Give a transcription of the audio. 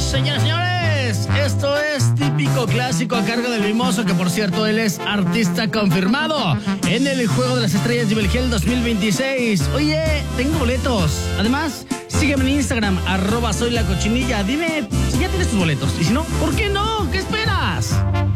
Señoras y señores, esto es Típico Clásico a cargo del Mimoso, que por cierto él es artista confirmado en el Juego de las Estrellas de Belgel 2026. Oye, tengo boletos. Además, sígueme en Instagram, @soylacochinilla. Dime si ya tienes tus boletos. Y si no, ¿por qué no? ¿Qué esperas?